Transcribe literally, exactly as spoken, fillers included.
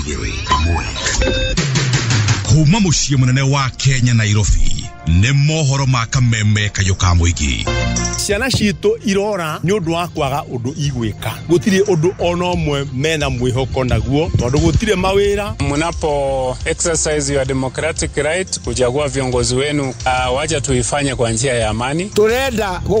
Kuma muciĩ munene wa Kenya Nairobi nĩ mohoro ma kameme kayoka muigi. Ciana citũ irora nĩ ũndũ wa kwaga ũndũ igwĩka. Gũtirĩ ũndũ ona ũmwe mena mwĩhoko naguo tondũ gũtirĩ mawĩra. Mnapo exercise your democratic right kuchagua viongozi wenu, uh, wacha tuifanye kwa njia ya amani. Turenda